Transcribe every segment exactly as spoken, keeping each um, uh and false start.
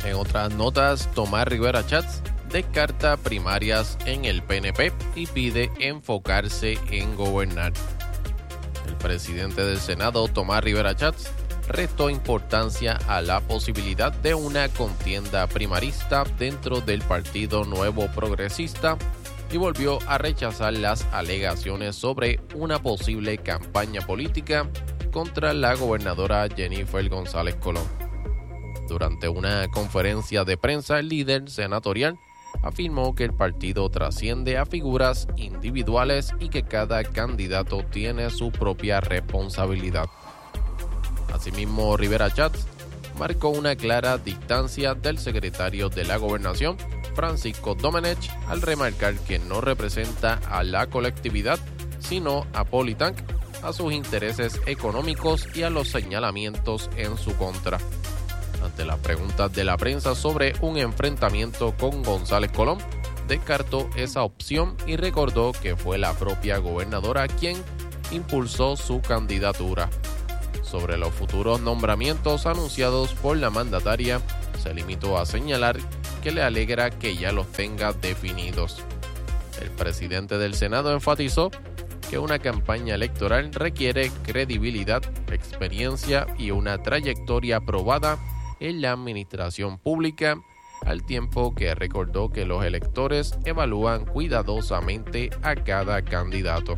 En otras notas, Tomás Rivera Chats descarta primarias en el P N P y pide enfocarse en gobernar. El presidente del Senado, Tomás Rivera Chats, restó importancia a la posibilidad de una contienda primarista dentro del Partido Nuevo Progresista y volvió a rechazar las alegaciones sobre una posible campaña política contra la gobernadora Jennifer González Colón. Durante una conferencia de prensa, el líder senatorial afirmó que el partido trasciende a figuras individuales y que cada candidato tiene su propia responsabilidad. Asimismo, Rivera Chats marcó una clara distancia del secretario de la Gobernación, Francisco Domenech, al remarcar que no representa a la colectividad, sino a Politank, a sus intereses económicos y a los señalamientos en su contra. Ante las preguntas de la prensa sobre un enfrentamiento con González Colón, descartó esa opción y recordó que fue la propia gobernadora quien impulsó su candidatura. Sobre los futuros nombramientos anunciados por la mandataria, se limitó a señalar que le alegra que ya los tenga definidos. El presidente del Senado enfatizó que una campaña electoral requiere credibilidad, experiencia y una trayectoria probada en la administración pública, al tiempo que recordó que los electores evalúan cuidadosamente a cada candidato.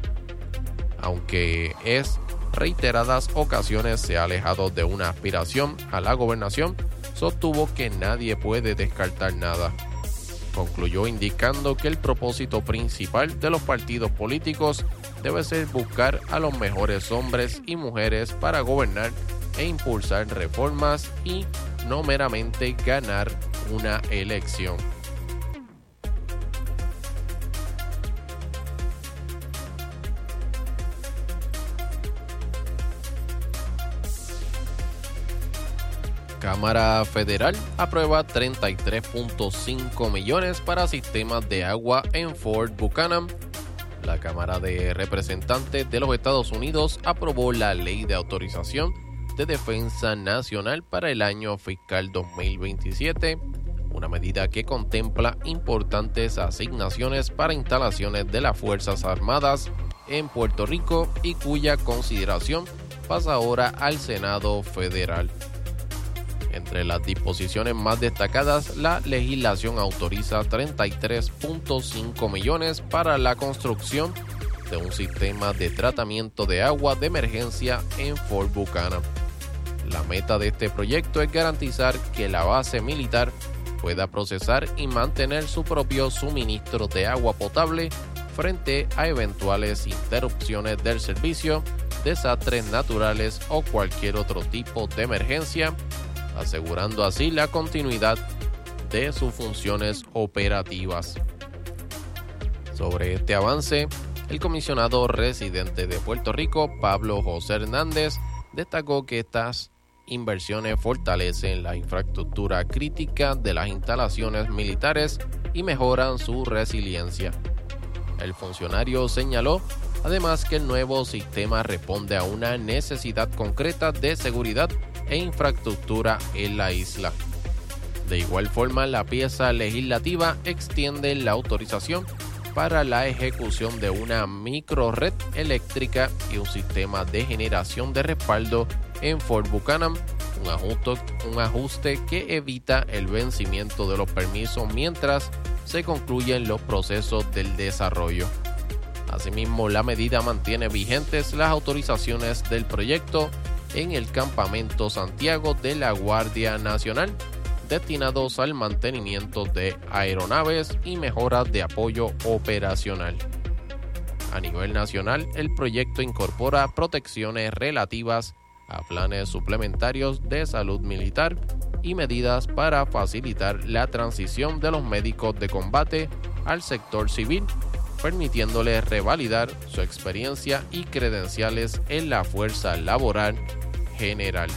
Aunque es reiteradas ocasiones se ha alejado de una aspiración a la gobernación, sostuvo que nadie puede descartar nada. Concluyó indicando que el propósito principal de los partidos políticos debe ser buscar a los mejores hombres y mujeres para gobernar e impulsar reformas y no meramente ganar una elección. Cámara Federal aprueba treinta y tres punto cinco millones para sistemas de agua en Fort Buchanan. La Cámara de Representantes de los Estados Unidos aprobó la Ley de Autorización de Defensa Nacional para el año fiscal dos mil veintisiete, una medida que contempla importantes asignaciones para instalaciones de las Fuerzas Armadas en Puerto Rico y cuya consideración pasa ahora al Senado Federal. Entre las disposiciones más destacadas, la legislación autoriza treinta y tres punto cinco millones para la construcción de un sistema de tratamiento de agua de emergencia en Fort Buchanan. La meta de este proyecto es garantizar que la base militar pueda procesar y mantener su propio suministro de agua potable frente a eventuales interrupciones del servicio, desastres naturales o cualquier otro tipo de emergencia, asegurando así la continuidad de sus funciones operativas. Sobre este avance, el comisionado residente de Puerto Rico, Pablo José Hernández, destacó que estas inversiones fortalecen la infraestructura crítica de las instalaciones militares y mejoran su resiliencia. El funcionario señaló además que el nuevo sistema responde a una necesidad concreta de seguridad e infraestructura en la isla. De igual forma, la pieza legislativa extiende la autorización para la ejecución de una microred eléctrica y un sistema de generación de respaldo en Fort Buchanan, un ajuste, un ajuste que evita el vencimiento de los permisos mientras se concluyen los procesos del desarrollo. Asimismo, la medida mantiene vigentes las autorizaciones del proyecto en el Campamento Santiago de la Guardia Nacional, destinados al mantenimiento de aeronaves y mejoras de apoyo operacional. A nivel nacional, el proyecto incorpora protecciones relativas a planes suplementarios de salud militar y medidas para facilitar la transición de los médicos de combate al sector civil, permitiéndoles revalidar su experiencia y credenciales en la fuerza laboral general.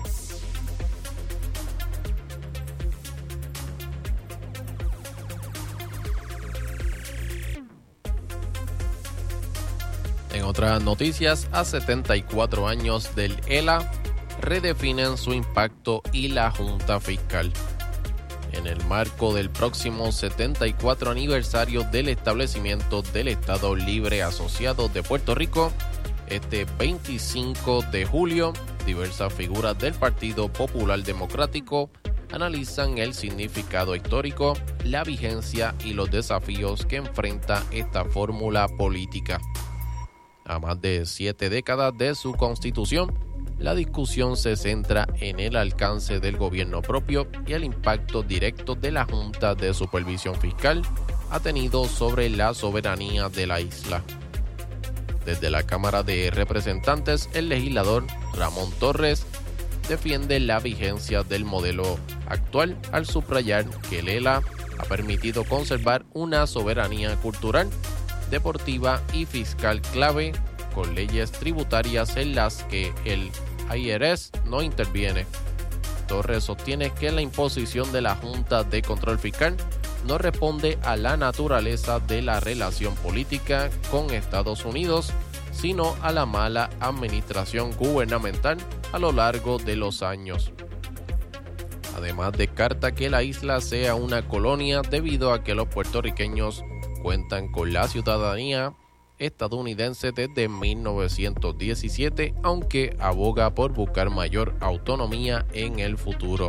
En otras noticias, a setenta y cuatro años del E L A, redefinen su impacto y la Junta Fiscal. En el marco del próximo setenta y cuatro aniversario del establecimiento del Estado Libre Asociado de Puerto Rico, este veinticinco de julio, diversas figuras del Partido Popular Democrático analizan el significado histórico, la vigencia y los desafíos que enfrenta esta fórmula política. A más de siete décadas de su constitución, la discusión se centra en el alcance del gobierno propio y el impacto directo de la Junta de Supervisión Fiscal ha tenido sobre la soberanía de la isla. Desde la Cámara de Representantes, el legislador Ramón Torres defiende la vigencia del modelo actual al subrayar que el E L A ha permitido conservar una soberanía cultural, deportiva y fiscal clave con leyes tributarias en las que el I R S no interviene. Torres sostiene que la imposición de la Junta de Control Fiscal no responde a la naturaleza de la relación política con Estados Unidos, sino a la mala administración gubernamental a lo largo de los años. Además, descarta que la isla sea una colonia debido a que los puertorriqueños cuentan con la ciudadanía estadounidense desde mil novecientos diecisiete, aunque aboga por buscar mayor autonomía en el futuro.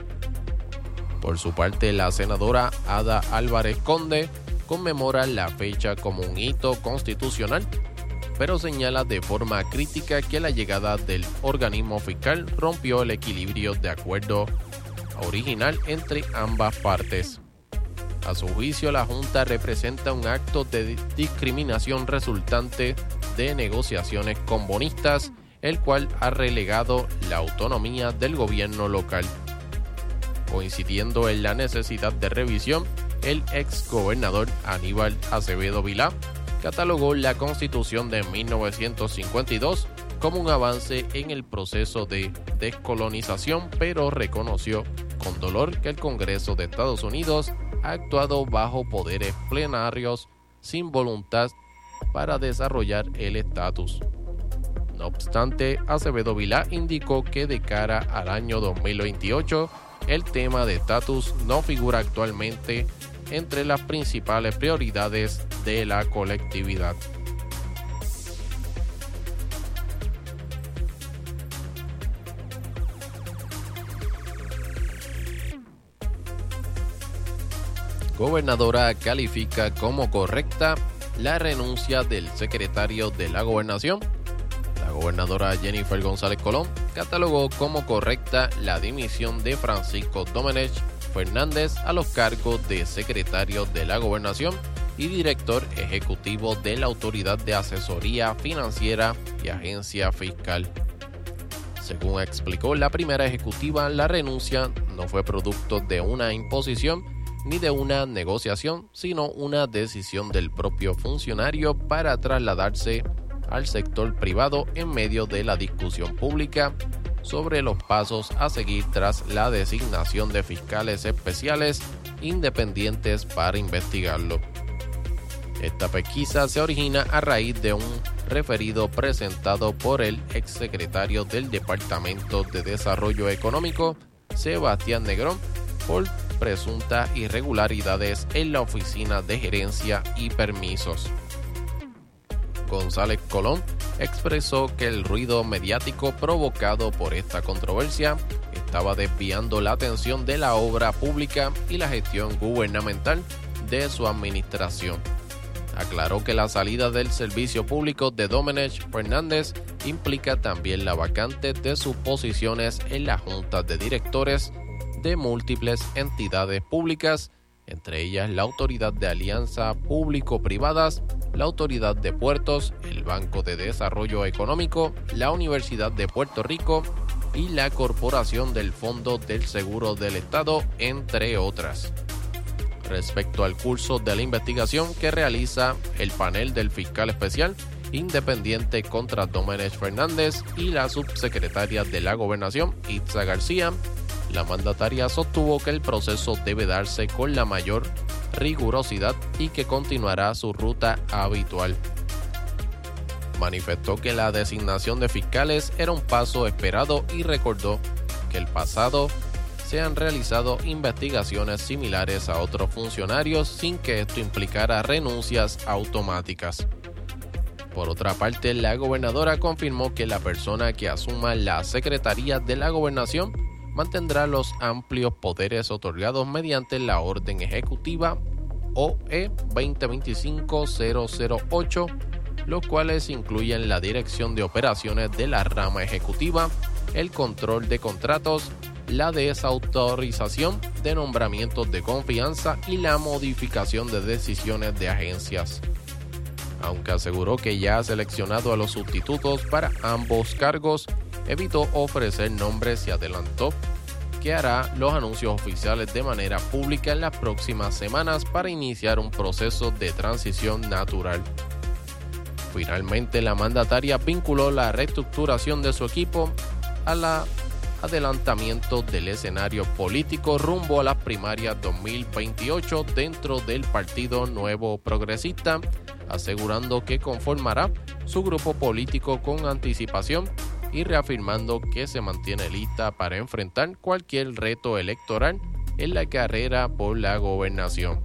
Por su parte, la senadora Ada Álvarez Conde conmemora la fecha como un hito constitucional, pero señala de forma crítica que la llegada del organismo fiscal rompió el equilibrio de acuerdo original entre ambas partes. A su juicio, la Junta representa un acto de discriminación resultante de negociaciones con bonistas, el cual ha relegado la autonomía del gobierno local. Coincidiendo en la necesidad de revisión, el ex gobernador Aníbal Acevedo Vilá catalogó la Constitución de mil novecientos cincuenta y dos como un avance en el proceso de descolonización, pero reconoció con dolor que el Congreso de Estados Unidos ha actuado bajo poderes plenarios sin voluntad para desarrollar el estatus. No obstante, Acevedo Vilá indicó que de cara al año dos mil veintiocho, el tema de estatus no figura actualmente entre las principales prioridades de la colectividad. Gobernadora califica como correcta la renuncia del secretario de la Gobernación. La gobernadora Jennifer González Colón catalogó como correcta la dimisión de Francisco Domenech Fernández a los cargos de secretario de la Gobernación y director ejecutivo de la Autoridad de Asesoría Financiera y Agencia Fiscal. Según explicó la primera ejecutiva, la renuncia no fue producto de una imposición ni de una negociación, sino una decisión del propio funcionario para trasladarse al sector privado en medio de la discusión pública sobre los pasos a seguir tras la designación de fiscales especiales independientes para investigarlo. Esta pesquisa se origina a raíz de un referido presentado por el exsecretario del Departamento de Desarrollo Económico, Sebastián Negrón, por presuntas irregularidades en la Oficina de Gerencia y Permisos. González Colón expresó que el ruido mediático provocado por esta controversia estaba desviando la atención de la obra pública y la gestión gubernamental de su administración. Aclaró que la salida del servicio público de Domenech Fernández implica también la vacante de sus posiciones en la junta de directores de múltiples entidades públicas, entre ellas la Autoridad de Alianza Público-Privadas, la Autoridad de Puertos, el Banco de Desarrollo Económico, la Universidad de Puerto Rico y la Corporación del Fondo del Seguro del Estado, entre otras. Respecto al curso de la investigación que realiza el panel del fiscal especial independiente contra Domenech Fernández y la subsecretaria de la Gobernación, Itza García, la mandataria sostuvo que el proceso debe darse con la mayor rigurosidad y que continuará su ruta habitual. Manifestó que la designación de fiscales era un paso esperado y recordó que el pasado se han realizado investigaciones similares a otros funcionarios sin que esto implicara renuncias automáticas. Por otra parte, la gobernadora confirmó que la persona que asuma la Secretaría de la Gobernación mantendrá los amplios poderes otorgados mediante la Orden Ejecutiva O E veinte veinticinco cero cero ocho, los cuales incluyen la dirección de operaciones de la rama ejecutiva, el control de contratos, la desautorización de nombramientos de confianza y la modificación de decisiones de agencias. Aunque aseguró que ya ha seleccionado a los sustitutos para ambos cargos, evitó ofrecer nombres y adelantó que hará los anuncios oficiales de manera pública en las próximas semanas para iniciar un proceso de transición natural. Finalmente, la mandataria vinculó la reestructuración de su equipo a la adelantamiento del escenario político rumbo a las primarias dos mil veintiocho dentro del Partido Nuevo Progresista, asegurando que conformará su grupo político con anticipación y reafirmando que se mantiene lista para enfrentar cualquier reto electoral en la carrera por la gobernación.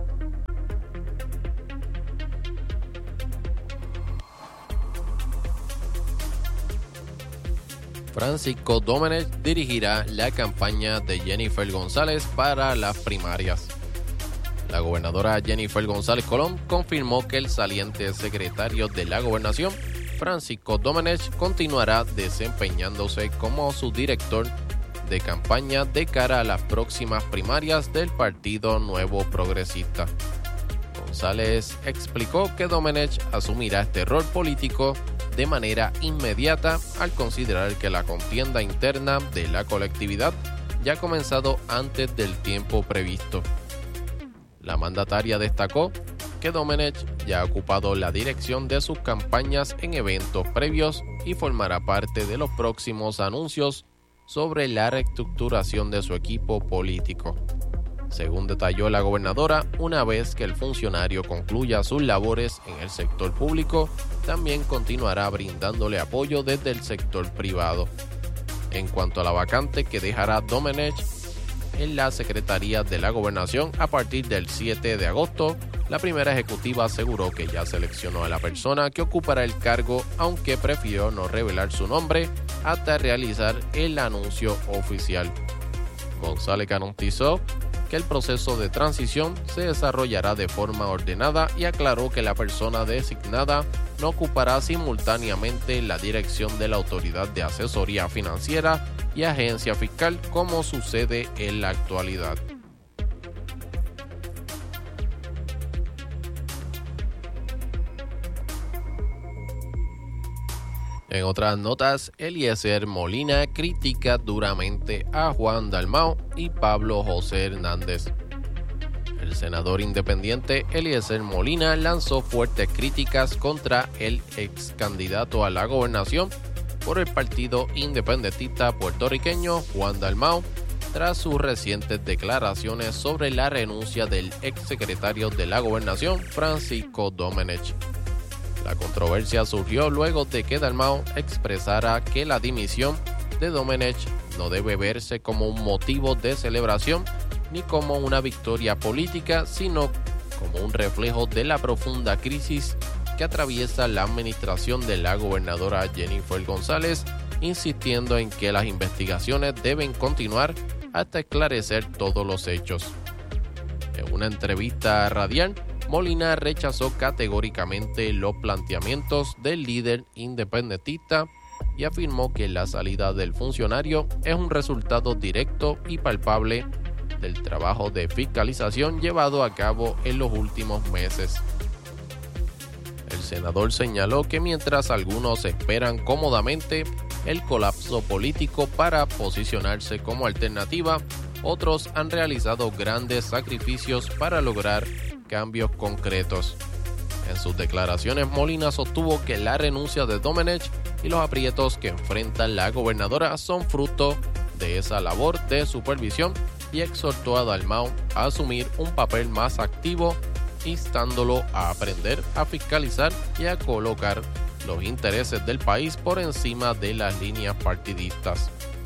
Francisco Domenech dirigirá la campaña de Jennifer González para las primarias. La gobernadora Jennifer González Colón confirmó que el saliente secretario de la Gobernación, Francisco Domenech, continuará desempeñándose como su director de campaña de cara a las próximas primarias del Partido Nuevo Progresista. González explicó que Domenech asumirá este rol político de manera inmediata al considerar que la contienda interna de la colectividad ya ha comenzado antes del tiempo previsto. La mandataria destacó que Domenech ya ha ocupado la dirección de sus campañas en eventos previos y formará parte de los próximos anuncios sobre la reestructuración de su equipo político. Según detalló la gobernadora, una vez que el funcionario concluya sus labores en el sector público, también continuará brindándole apoyo desde el sector privado. En cuanto a la vacante que dejará Domenech en la Secretaría de la Gobernación a partir del siete de agosto, la primera ejecutiva aseguró que ya seleccionó a la persona que ocupará el cargo, aunque prefirió no revelar su nombre hasta realizar el anuncio oficial. González garantizó que el proceso de transición se desarrollará de forma ordenada y aclaró que la persona designada no ocupará simultáneamente la dirección de la Autoridad de Asesoría Financiera y Agencia Fiscal como sucede en la actualidad. En otras notas, Eliezer Molina critica duramente a Juan Dalmau y Pablo José Hernández. El senador independiente Eliezer Molina lanzó fuertes críticas contra el ex candidato a la gobernación por el partido independentista puertorriqueño Juan Dalmau tras sus recientes declaraciones sobre la renuncia del ex secretario de la gobernación Francisco Domenech. La controversia surgió luego de que Dalmau expresara que la dimisión de Domenech no debe verse como un motivo de celebración ni como una victoria política, sino como un reflejo de la profunda crisis que atraviesa la administración de la gobernadora Jennifer González, insistiendo en que las investigaciones deben continuar hasta esclarecer todos los hechos. En una entrevista radial, Molina rechazó categóricamente los planteamientos del líder independentista y afirmó que la salida del funcionario es un resultado directo y palpable del trabajo de fiscalización llevado a cabo en los últimos meses. El senador señaló que mientras algunos esperan cómodamente el colapso político para posicionarse como alternativa, otros han realizado grandes sacrificios para lograr cambios concretos. En sus declaraciones, Molina sostuvo que la renuncia de Domenech y los aprietos que enfrenta la gobernadora son fruto de esa labor de supervisión y exhortó a Dalmau a asumir un papel más activo, instándolo a aprender a fiscalizar y a colocar los intereses del país por encima de las líneas partidistas.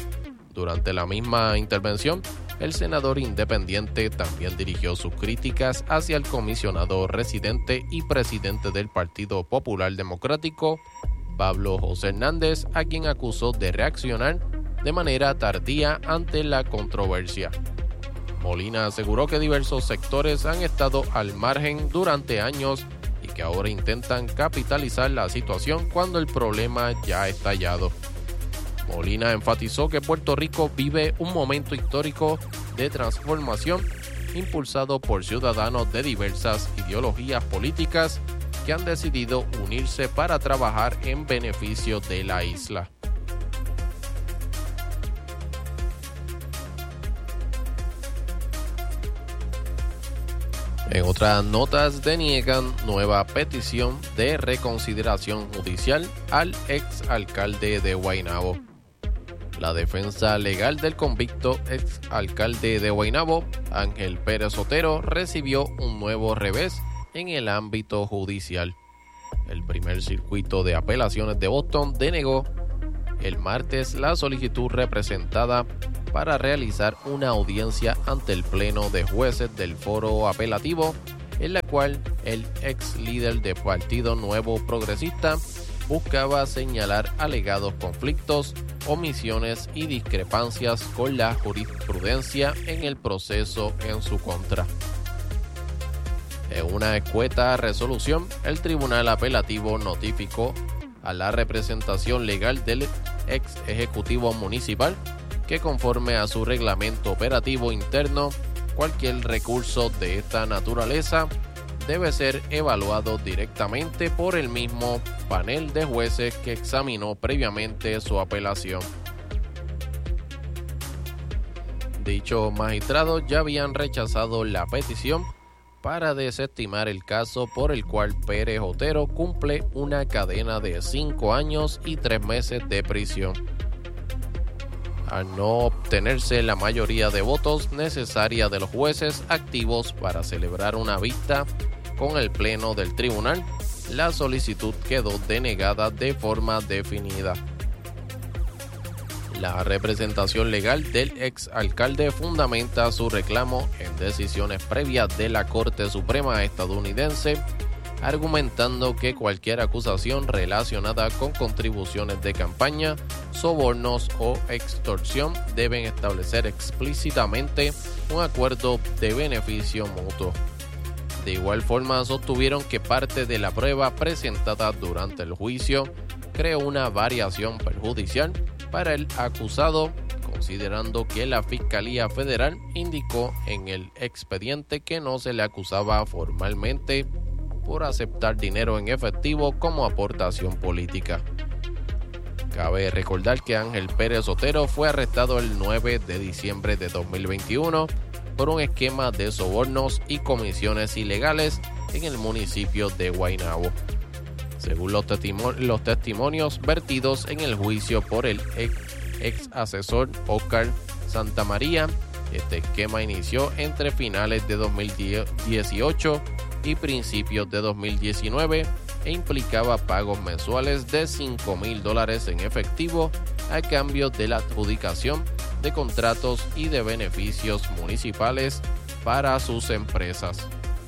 Durante la misma intervención, el senador independiente también dirigió sus críticas hacia el comisionado residente y presidente del Partido Popular Democrático, Pablo José Hernández, a quien acusó de reaccionar de manera tardía ante la controversia. Molina aseguró que diversos sectores han estado al margen durante años y que ahora intentan capitalizar la situación cuando el problema ya ha estallado. Molina enfatizó que Puerto Rico vive un momento histórico de transformación impulsado por ciudadanos de diversas ideologías políticas que han decidido unirse para trabajar en beneficio de la isla. En otras notas, deniegan nueva petición de reconsideración judicial al ex alcalde de Guaynabo. La defensa legal del convicto ex alcalde de Guaynabo, Ángel Pérez Otero, recibió un nuevo revés en el ámbito judicial. El primer circuito de apelaciones de Boston denegó el martes la solicitud representada para realizar una audiencia ante el Pleno de Jueces del Foro Apelativo, en la cual el ex líder del Partido Nuevo Progresista buscaba señalar alegados conflictos, omisiones y discrepancias con la jurisprudencia en el proceso en su contra. En una escueta resolución, el Tribunal Apelativo notificó a la representación legal del ex ejecutivo municipal que, conforme a su reglamento operativo interno, cualquier recurso de esta naturaleza debe ser evaluado directamente por el mismo panel de jueces que examinó previamente su apelación. Dichos magistrados ya habían rechazado la petición para desestimar el caso por el cual Pérez Otero cumple una cadena de cinco años y tres meses de prisión. Al no obtenerse la mayoría de votos necesaria de los jueces activos para celebrar una vista con el pleno del tribunal, la solicitud quedó denegada de forma definida. La representación legal del ex alcalde fundamenta su reclamo en decisiones previas de la Corte Suprema estadounidense, argumentando que cualquier acusación relacionada con contribuciones de campaña, sobornos o extorsión deben establecer explícitamente un acuerdo de beneficio mutuo. De igual forma, sostuvieron que parte de la prueba presentada durante el juicio creó una variación perjudicial para el acusado, considerando que la Fiscalía Federal indicó en el expediente que no se le acusaba formalmente por aceptar dinero en efectivo como aportación política. Cabe recordar que Ángel Pérez Otero fue arrestado el nueve de diciembre de dos mil veintiuno por un esquema de sobornos y comisiones ilegales en el municipio de Guaynabo. Según los, testimo- los testimonios vertidos en el juicio por el ex, ex asesor Oscar Santamaría, este esquema inició entre finales de dos mil dieciocho y principios de dos mil diecinueve e implicaba pagos mensuales de cinco mil dólares en efectivo a cambio de la adjudicación de contratos y de beneficios municipales para sus empresas.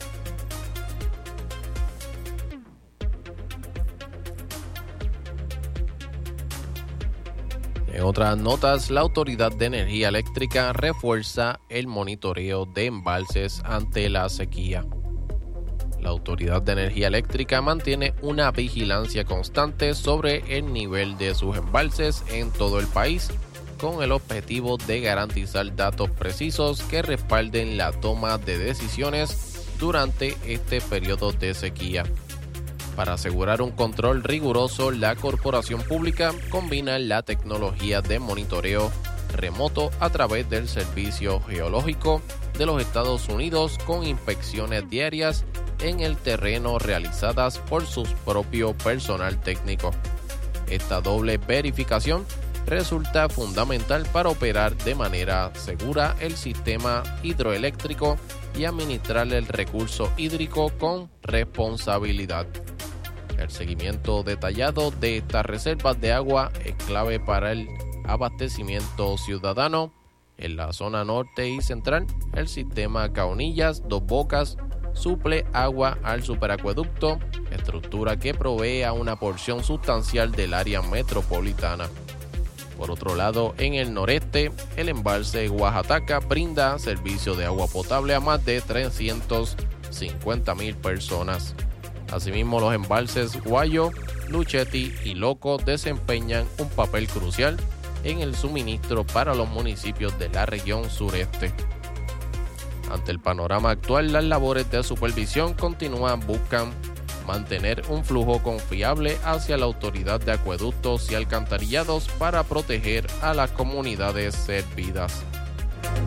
En otras notas, la Autoridad de Energía Eléctrica refuerza el monitoreo de embalses ante la sequía. La Autoridad de Energía Eléctrica mantiene una vigilancia constante sobre el nivel de sus embalses en todo el país, con el objetivo de garantizar datos precisos que respalden la toma de decisiones durante este periodo de sequía. Para asegurar un control riguroso, la corporación pública combina la tecnología de monitoreo remoto a través del Servicio Geológico de los Estados Unidos con inspecciones diarias en el terreno realizadas por su propio personal técnico. Esta doble verificación resulta fundamental para operar de manera segura el sistema hidroeléctrico y administrar el recurso hídrico con responsabilidad. El seguimiento detallado de estas reservas de agua es clave para el abastecimiento ciudadano. En la zona norte y central, el sistema Caonillas Dos Bocas suple agua al superacueducto, estructura que provee a una porción sustancial del área metropolitana. Por otro lado, en el noreste, el embalse Oaxaca brinda servicio de agua potable a más de trescientas cincuenta mil personas. Asimismo, los embalses Guayo, Luchetti y Loco desempeñan un papel crucial en el suministro para los municipios de la región sureste. Ante el panorama actual, las labores de supervisión continúan buscan mantener un flujo confiable hacia la autoridad de acueductos y alcantarillados para proteger a las comunidades servidas.